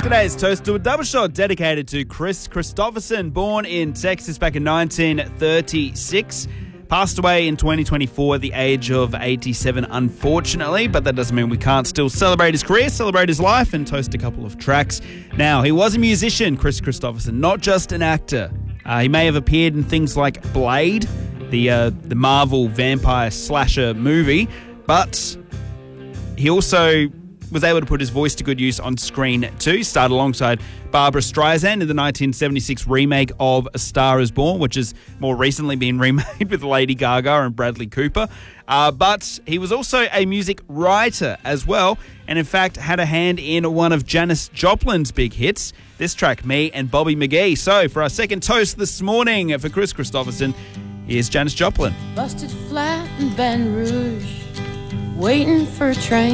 Today's toast to a double shot dedicated to Kris Kristofferson, born in Texas back in 1936. Passed away in 2024 at the age of 87, unfortunately, but that doesn't mean we can't still celebrate his career, celebrate his life, and toast a couple of tracks. Now, he was a musician, Kris Kristofferson, not just an actor. He may have appeared in things like Blade, the Marvel vampire slasher movie, but he also was able to put his voice to good use on screen too. Starred alongside Barbara Streisand in the 1976 remake of A Star Is Born, which has more recently been remade with Lady Gaga and Bradley Cooper. But he was also a music writer as well, and in fact had a hand in one of Janis Joplin's big hits, this track, Me and Bobby McGee. So for our second toast this morning for Kris Kristofferson, here's Janis Joplin. Busted flat in Baton Rouge, waiting for a train.